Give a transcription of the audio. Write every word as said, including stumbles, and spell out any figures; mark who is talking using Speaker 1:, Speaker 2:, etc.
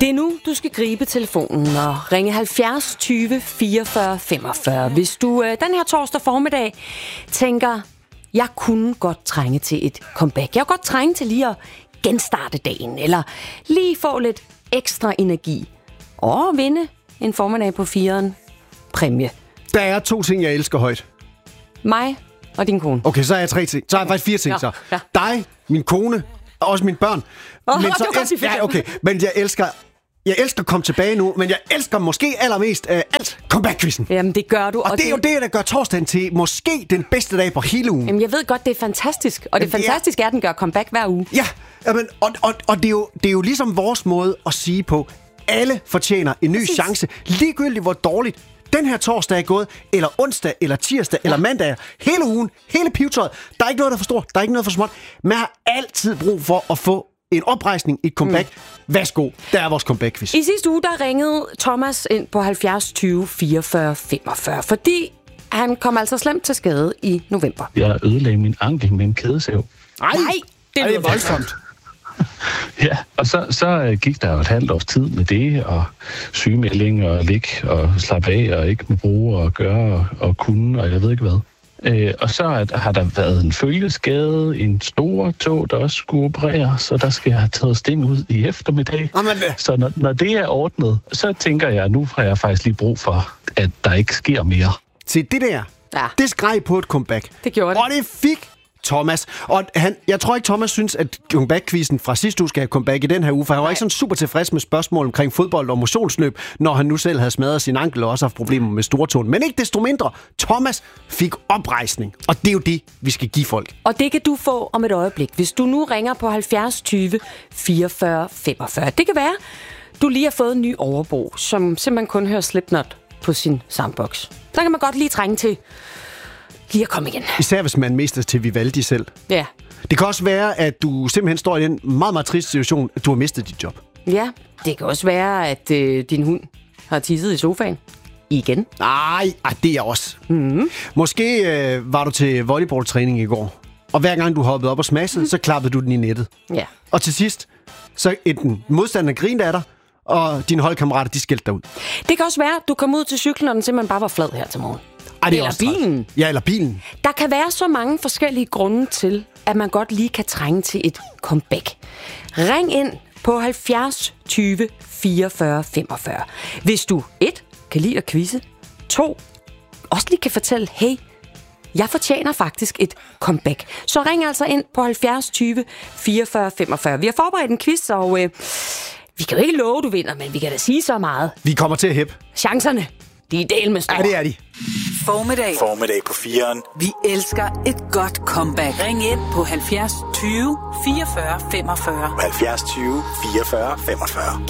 Speaker 1: Det er nu, du skal gribe telefonen og ringe halvfjerds tyve fireogfyrre femogfyrre. Hvis du øh, den her torsdag formiddag tænker, jeg kunne godt trænge til et comeback. Jeg kunne godt trænge til lige at genstarte dagen, eller lige få lidt ekstra energi og vinde en formiddag på firen præmie.
Speaker 2: Der er to ting, jeg elsker højt.
Speaker 1: Mig og din kone.
Speaker 2: Okay, så er jeg tre ting. Så er jeg faktisk fire ting,
Speaker 1: ja,
Speaker 2: så.
Speaker 1: Ja.
Speaker 2: Dig, min kone og også mine børn.
Speaker 1: Oh,
Speaker 2: men så
Speaker 1: det var
Speaker 2: elsker, ja, okay, men jeg elsker... Jeg elsker at komme tilbage nu, men jeg elsker måske allermest uh, alt comeback-quizzen.
Speaker 1: Jamen, det gør du.
Speaker 2: Og, og det er det... jo det, der gør torsdagen til måske den bedste dag på hele ugen.
Speaker 1: Jamen, jeg ved godt, det er fantastisk. Og det
Speaker 2: Jamen,
Speaker 1: fantastiske er, at den gør comeback hver uge.
Speaker 2: Ja, jamen, og, og, og det, er jo, det er jo ligesom vores måde at sige på, alle fortjener en ny Præcis. chance, ligegyldigt hvor dårligt den her torsdag er gået, eller onsdag, eller tirsdag, ja. eller mandag, hele ugen, hele pivetøjet. Der er ikke noget, der er for stort, der er ikke noget for småt. Man har altid brug for at få en oprejsning, et comeback. Mm. Værsgo, der er vores comeback-quiz.
Speaker 1: I sidste uge, der ringede Thomas ind på halvfjerds tyve fireogfyrre femogfyrre, fordi han kom altså slemt til skade i november.
Speaker 3: Jeg ødelagde min ankel med en kædesav.
Speaker 1: Nej, det,
Speaker 2: det er voldsomt.
Speaker 3: Ja, og så, så gik der jo et halvt års tid med det, og sygemelding, og ligge, og slappe af, og ikke med bruge, og gøre, og, og kunne, og jeg ved ikke hvad. Øh, og så er, har der været en følgeskade, en stor tog, der også skulle operere, så der skal jeg have taget sting ud i eftermiddag.
Speaker 2: Amen.
Speaker 3: Så når, når det er ordnet, så tænker jeg, at nu har jeg faktisk lige brug for, at der ikke sker mere.
Speaker 2: Se, det der, ja. det skreg på et comeback.
Speaker 1: Det gjorde det.
Speaker 2: Og det fik Thomas. Og han, jeg tror ikke, Thomas synes, at comeback-quizzen fra sidste uge skal have comeback i den her uge, for han var Nej. ikke sådan super tilfreds med spørgsmål omkring fodbold og motionsløb, når han nu selv havde smadret sin ankel og også haft problemer med stortåen. Men ikke desto mindre, Thomas fik oprejsning. Og det er jo det, vi skal give folk.
Speaker 1: Og det kan du få om et øjeblik, hvis du nu ringer på halvfjerds tyve fireogfyrre femogfyrre. Det kan være, du lige har fået en ny overbo, som simpelthen kun hører Slipknot på sin soundbox. Der kan man godt lige trænge til lige at komme igen.
Speaker 2: Især hvis man mister til Vivaldi selv.
Speaker 1: Ja.
Speaker 2: Det kan også være, at du simpelthen står i en meget, meget trist situation, at du har mistet dit job.
Speaker 1: Ja, det kan også være, at øh, din hund har tisset i sofaen. Igen.
Speaker 2: Nej, det er også.
Speaker 1: Mm-hmm.
Speaker 2: Måske øh, var du til volleyballtræning i går, og hver gang du hoppede op og smassede, mm. så klappede du den i nettet.
Speaker 1: Ja.
Speaker 2: Og til sidst, så enten modstanderen grinede af dig, og dine holdkammerater, de skældte dig ud.
Speaker 1: Det kan også være, at du kom ud til cyklen, og den simpelthen bare var flad her til morgen.
Speaker 2: Ej, det er
Speaker 1: eller
Speaker 2: også
Speaker 1: bilen.
Speaker 2: Ja, eller bilen.
Speaker 1: Der kan være så mange forskellige grunde til, at man godt lige kan trænge til et comeback. Ring ind på halvfjerds tyve fireogfyrre femogfyrre. Hvis du et kan lide at quizze, to også lige kan fortælle, hey, jeg fortjener faktisk et comeback. Så ring altså ind på halvfjerds tyve fireogfyrre femogfyrre. Vi har forberedt en quiz, og øh, vi kan jo ikke love, du vinder, men vi kan da sige så meget.
Speaker 2: Vi kommer til at hæppe.
Speaker 1: Chancerne, de er del med store.
Speaker 2: Ja, det er de.
Speaker 4: Formiddag.
Speaker 5: Formiddag på firen.
Speaker 4: Vi elsker et godt comeback. Ring ind på halvfjerds tyve fireogfyrre femogfyrre.
Speaker 5: halvfjerds tyve fireogfyrre femogfyrre.